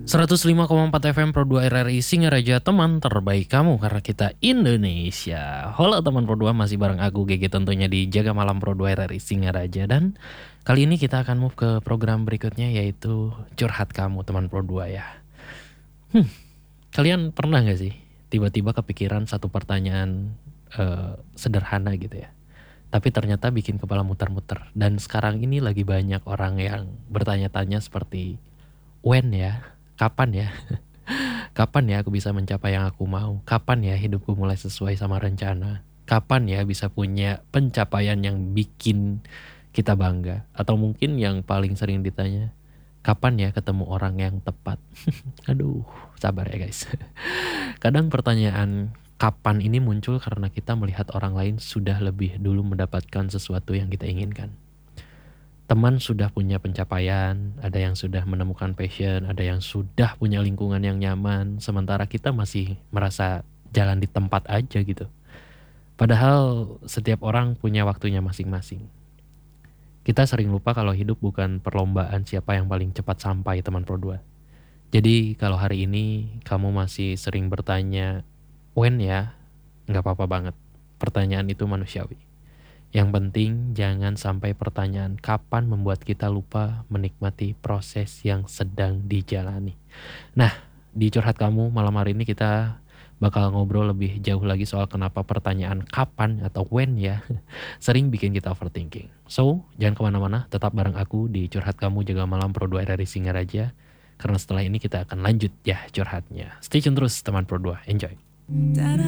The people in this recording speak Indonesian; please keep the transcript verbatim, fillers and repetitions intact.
seratus lima koma empat F M Pro dua R R I Singaraja, teman terbaik kamu karena kita Indonesia. Halo teman Pro dua, masih bareng aku G G tentunya di Jaga Malam Pro dua R R I Singaraja. Dan kali ini kita akan move ke program berikutnya, yaitu Curhat Kamu teman Pro dua ya. Hmm, kalian pernah gak sih tiba-tiba kepikiran satu pertanyaan uh, sederhana gitu ya, tapi ternyata bikin kepala muter-muter. Dan sekarang ini lagi banyak orang yang bertanya-tanya seperti, when ya? Kapan ya? Kapan ya aku bisa mencapai yang aku mau? Kapan ya hidupku mulai sesuai sama rencana? Kapan ya bisa punya pencapaian yang bikin kita bangga? Atau mungkin yang paling sering ditanya, kapan ya ketemu orang yang tepat? Aduh, sabar ya guys. Kadang pertanyaan kapan ini muncul karena kita melihat orang lain sudah lebih dulu mendapatkan sesuatu yang kita inginkan. Teman sudah punya pencapaian, ada yang sudah menemukan passion, ada yang sudah punya lingkungan yang nyaman, sementara kita masih merasa jalan di tempat aja gitu. Padahal setiap orang punya waktunya masing-masing. Kita sering lupa kalau hidup bukan perlombaan siapa yang paling cepat sampai teman Pro dua. Jadi kalau hari ini kamu masih sering bertanya, when ya? Nggak apa-apa banget, pertanyaan itu manusiawi. Yang penting jangan sampai pertanyaan kapan membuat kita lupa menikmati proses yang sedang dijalani. Nah, di Curhat Kamu malam hari ini kita bakal ngobrol lebih jauh lagi soal kenapa pertanyaan kapan atau when ya sering bikin kita overthinking. So, jangan kemana-mana, tetap bareng aku di Curhat Kamu Jaga Malam Pro dua R R I Singaraja. Karena setelah ini kita akan lanjut ya curhatnya. Stay tune terus teman Pro dua, enjoy.